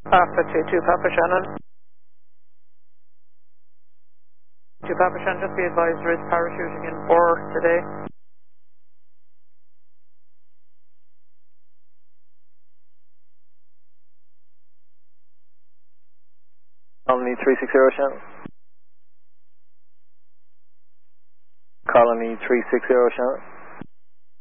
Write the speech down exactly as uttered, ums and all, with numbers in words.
Alpha two two Papa Shannon. two Papa Shannon, just be advised there is parachuting in four today. Colony three six zero Shannon. Colony three six zero Shannon.